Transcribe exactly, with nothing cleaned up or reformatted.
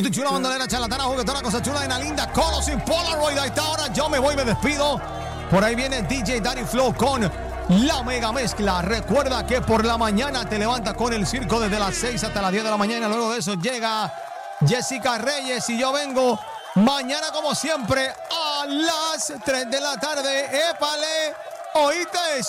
Chula bandolera, charlatana, juguetona, cosa chula, una linda, Colo sin Polaroid. A esta hora yo me voy, me despido. Por ahí viene D J Daddy Flow con la mega mezcla. Recuerda que por la mañana te levantas con el circo desde las seis hasta las diez de la mañana. Luego de eso llega Jessica Reyes y yo vengo mañana como siempre a las tres de la tarde. ¡Épale! ¿Oíste?